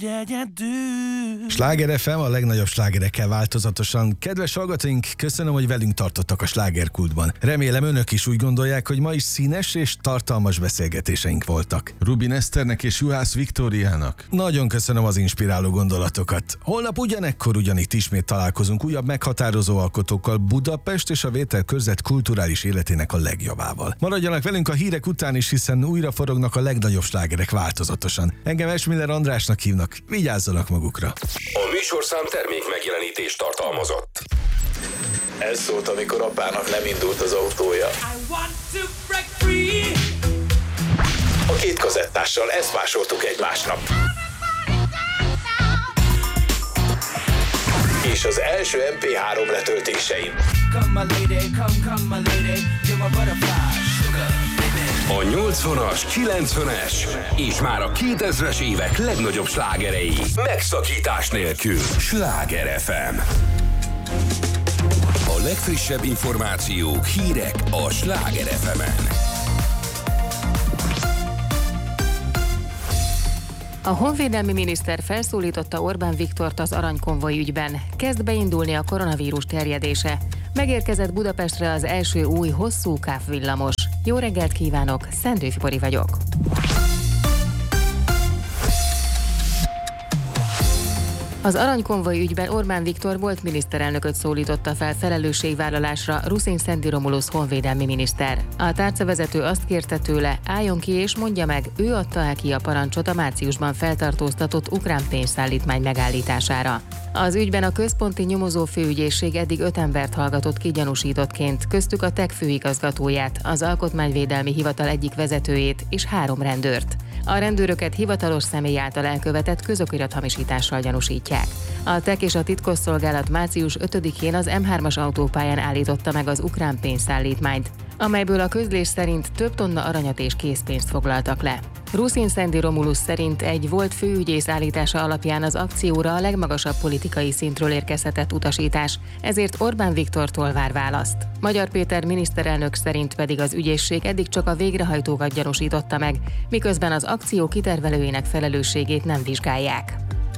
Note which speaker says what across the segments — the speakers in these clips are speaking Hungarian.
Speaker 1: Sláger FM, a legnagyobb slágerekkel változatosan. Kedves hallgatóink, köszönöm, hogy velünk tartottak a slágerkultban. Remélem önök is úgy gondolják, hogy ma is színes és tartalmas beszélgetéseink voltak.
Speaker 2: Rubin Eszternek és Juhász Viktóriának.
Speaker 1: Nagyon köszönöm az inspiráló gondolatokat. Holnap ugyanekkor ugyanitt ismét találkozunk újabb meghatározó alkotókkal, Budapest és a Vételkörzet kulturális életének a legjobbával. Maradjanak velünk a hírek után is, hiszen újra forognak a legnagyobb slágerek változatosan. Engem Esmiller Andrásnak hívnak. Vigyázzanak magukra!
Speaker 3: A műsorszám termék megjelenítést tartalmazott.
Speaker 4: Ez szólt, amikor apának nem indult az autója. A két kazettással ezt másoltuk egymásnak. És az első MP3 letöltéseim.
Speaker 3: A 80-as, 90-es és már a 2000-es évek legnagyobb slágerei. Megszakítás nélkül. Sláger FM. A legfrissebb információk, hírek a Sláger FM-en.
Speaker 5: A honvédelmi miniszter felszólította Orbán Viktort az aranykonvoj ügyben. Kezd beindulni a koronavírus terjedése. Megérkezett Budapestre az első új hosszú kávvillamos. Jó reggelt kívánok, Szendő Fibori vagyok. Az aranykonvoj ügyben Orbán Viktor volt miniszterelnököt szólította fel felelősségvállalásra Ruszin Szendi Romulusz honvédelmi miniszter. A tárcavezető azt kérte tőle, álljon ki és mondja meg, ő adta ki a parancsot a márciusban feltartóztatott ukrán pénzszállítmány megállítására. Az ügyben a központi nyomozó főügyészség eddig 5 embert hallgatott ki gyanúsítottként, köztük a TEK főigazgatóját, az Alkotmányvédelmi Hivatal egyik vezetőjét és 3 rendőrt. A rendőröket hivatalos személy által elkövetett közokirathamisítással gyanúsítják. A TEK és a titkosszolgálat március 5-én az M3-as autópályán állította meg az ukrán pénzszállítmányt, amelyből a közlés szerint több tonna aranyat és készpénzt foglaltak le. Ruszin Szendi Romulusz szerint egy volt főügyész állítása alapján az akcióra a legmagasabb politikai szintről érkezhetett utasítás, ezért Orbán Viktortól vár választ. Magyar Péter miniszterelnök szerint pedig az ügyészség eddig csak a végrehajtókat gyanúsította meg, miközben az akció kitervelőjének felelősségét nem vizsgálják.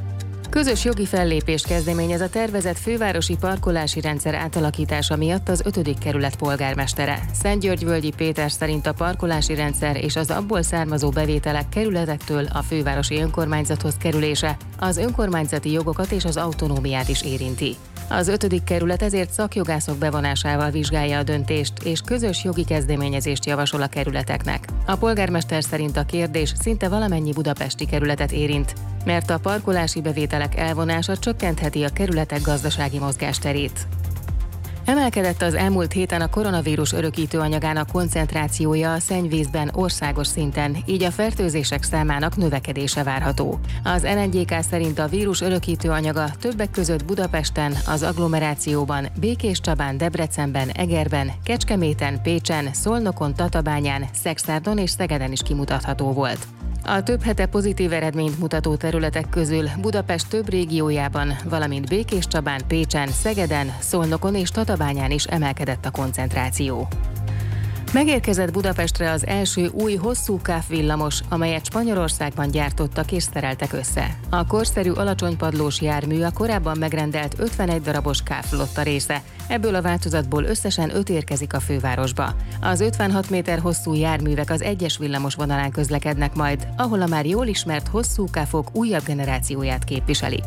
Speaker 5: Közös jogi fellépést kezdeményez a tervezett fővárosi parkolási rendszer átalakítása miatt az 5. kerület polgármestere. Szentgyörgyvölgyi Péter szerint a parkolási rendszer és az abból származó bevételek kerületektől a fővárosi önkormányzathoz kerülése az önkormányzati jogokat és az autonómiát is érinti. Az 5. kerület ezért szakjogászok bevonásával vizsgálja a döntést, és közös jogi kezdeményezést javasol a kerületeknek. A polgármester szerint a kérdés szinte valamennyi budapesti kerületet érint, mert a parkolási bevételek elvonása csökkentheti a kerületek gazdasági mozgásterét. Emelkedett az elmúlt héten a koronavírus örökítő anyagának koncentrációja a szennyvízben országos szinten, így a fertőzések számának növekedése várható. Az NNGK szerint a vírus örökítő anyaga többek között Budapesten, az agglomerációban, Békéscsabán, Debrecenben, Egerben, Kecskeméten, Pécsen, Szolnokon, Tatabányán, Szexárdon és Szegeden is kimutatható volt. A több hete pozitív eredményt mutató területek közül Budapest több régiójában, valamint Békéscsabán, Pécsen, Szegeden, Szolnokon és Tatabányán is emelkedett a koncentráció. Megérkezett Budapestre az első új hosszú kávvillamos, amelyet Spanyolországban gyártottak és szereltek össze. A korszerű alacsonypadlós jármű a korábban megrendelt 51 darabos kávflotta része, ebből a változatból összesen 5 érkezik a fővárosba. Az 56 méter hosszú járművek az egyes villamos vonalán közlekednek majd, ahol a már jól ismert hosszú kávok újabb generációját képviselik.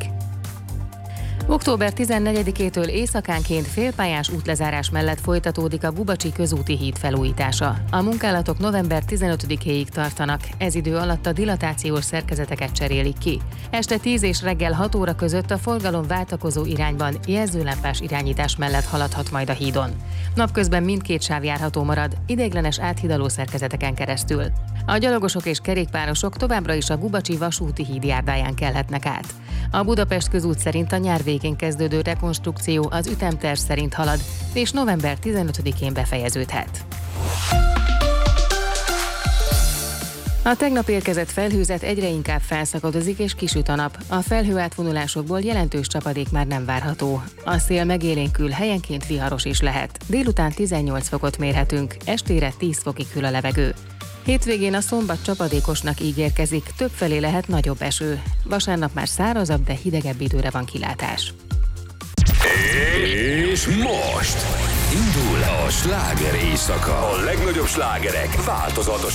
Speaker 5: Október 14-től éjszakánként félpályás útlezárás mellett folytatódik a Gubacsi közúti híd felújítása. A munkálatok november 15-éig tartanak, ez idő alatt a dilatációs szerkezeteket cserélik ki. Este 10 és reggel 6 óra között a forgalom váltakozó irányban jelzőlámpás irányítás mellett haladhat majd a hídon. Napközben mindkét sáv járható marad, ideiglenes áthidaló szerkezeteken keresztül. A gyalogosok és kerékpárosok továbbra is a Gubacsi vasúti híd járdáján kelhetnek át. A Budapest közút szerint a nyár végén kezdődő rekonstrukció az ütemterv szerint halad, és november 15-én befejeződhet. A tegnap érkezett felhőzet egyre inkább felszakadozik és kisüt a nap. A felhőátvonulásokból jelentős csapadék már nem várható. A szél megélénkül, helyenként viharos is lehet. Délután 18 fokot mérhetünk, estére 10 fokig hűl a levegő. Hétvégén a szombat csapadékosnak ígérkezik, többfelé lehet nagyobb eső. Vasárnap már szárazabb, de hidegebb időre van kilátás.
Speaker 3: És most indul a sláger éjszaka. A legnagyobb slágerek változatos